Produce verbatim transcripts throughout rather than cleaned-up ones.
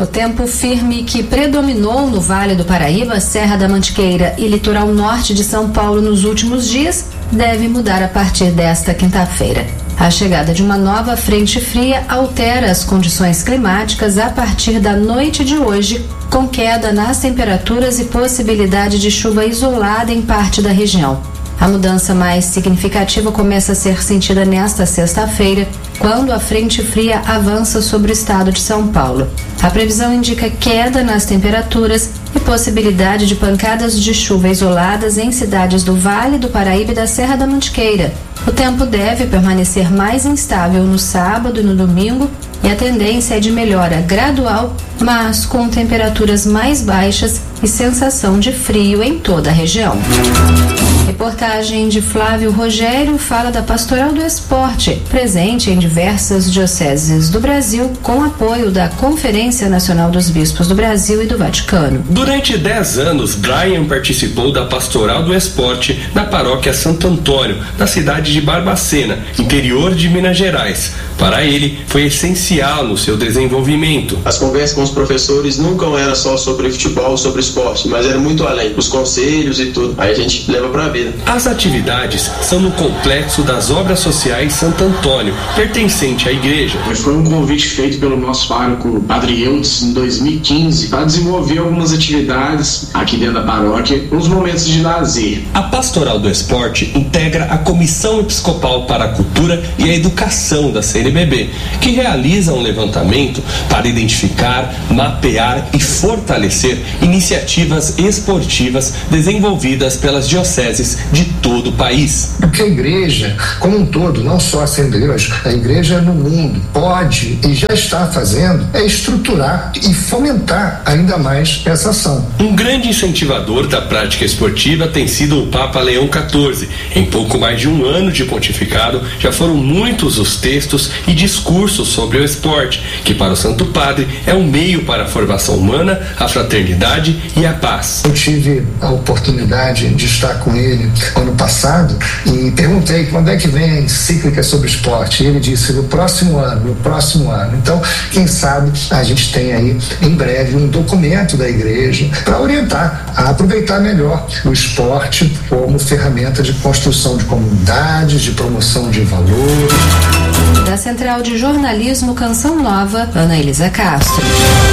O tempo firme que predominou no Vale do Paraíba, Serra da Mantiqueira e litoral norte de São Paulo nos últimos dias deve mudar a partir desta quinta-feira. A chegada de uma nova frente fria altera as condições climáticas a partir da noite de hoje, com queda nas temperaturas e possibilidade de chuva isolada em parte da região. A mudança mais significativa começa a ser sentida nesta sexta-feira, quando a frente fria avança sobre o estado de São Paulo. A previsão indica queda nas temperaturas e possibilidade de pancadas de chuva isoladas em cidades do Vale do Paraíba e da Serra da Mantiqueira. O tempo deve permanecer mais instável no sábado e no domingo e a tendência é de melhora gradual, mas com temperaturas mais baixas e sensação de frio em toda a região. Reportagem de Flávio Rogério fala da Pastoral do Esporte, presente em diversas dioceses do Brasil, com apoio da Conferência Nacional dos Bispos do Brasil e do Vaticano. Durante dez anos, Brian participou da Pastoral do Esporte na paróquia Santo Antônio, na cidade de Barbacena, interior de Minas Gerais. Para ele, foi essencial no seu desenvolvimento. As conversas com os professores nunca eram só sobre futebol, sobre esporte, mas era muito além, os conselhos e tudo. Aí a gente leva pra vida. As atividades são no Complexo das Obras Sociais Santo Antônio, pertencente à igreja. Foi um convite feito pelo nosso pároco Padre Eudes em dois mil e quinze para desenvolver algumas atividades aqui dentro da paróquia, nos momentos de lazer. A Pastoral do Esporte integra a Comissão Episcopal para a Cultura e a Educação da C N B B, que realiza um levantamento para identificar, mapear e fortalecer iniciativas esportivas desenvolvidas pelas dioceses de todo o país. O que a igreja, como um todo, não só a Assembleia, mas a igreja no mundo, pode e já está fazendo é estruturar e fomentar ainda mais essa ação. Um grande incentivador da prática esportiva tem sido o Papa Leão quatorze. Em pouco mais de um ano de pontificado, já foram muitos os textos e discursos sobre o esporte, que para o Santo Padre é um meio para a formação humana, a fraternidade e a paz. Eu tive a oportunidade de estar com ele ano passado e perguntei quando é que vem a encíclica sobre esporte. E ele disse no próximo ano, no próximo ano. Então, quem sabe a gente tem aí em breve um documento da igreja para orientar a aproveitar melhor o esporte como ferramenta de construção de comunidades, de promoção de valores. Da Central de Jornalismo Canção Nova, Ana Elisa Castro.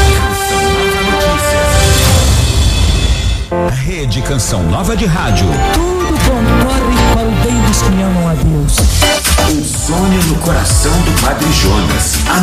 A Rede Canção Nova de Rádio. Tudo concorre para o bem dos que amam a Deus. Um sonho no coração do Padre Jonas.